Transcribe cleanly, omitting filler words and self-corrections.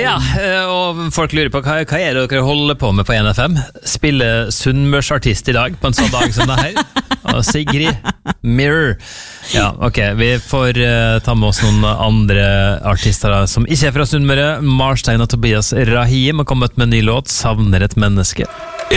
Ja, og folk lurer på hva det dere holder på med på NFM? Spille Sunnmørsartist I dag, på en sånn dag som det her. Og Sigrid Mirror. Ja, ok, vi får ta med oss noen andre artister som ikke fra Sunnmøre. Marstein og Tobias Rahim har kommet med en ny låt, Savner et menneske.